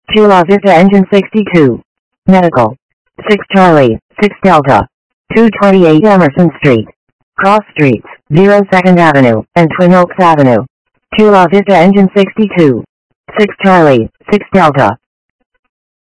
Chula Vista Engine 62. Medical. 6 Charlie, 6 Delta. 228 Emerson Street. Cross Streets, 02nd Avenue, and Twin Oaks Avenue. Chula Vista Engine 62. 6 Charlie, 6 Delta.